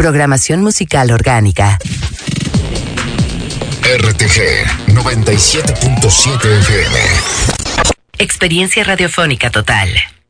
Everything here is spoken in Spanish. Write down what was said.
Programación musical orgánica. RTG 97.7 FM. Experiencia radiofónica total.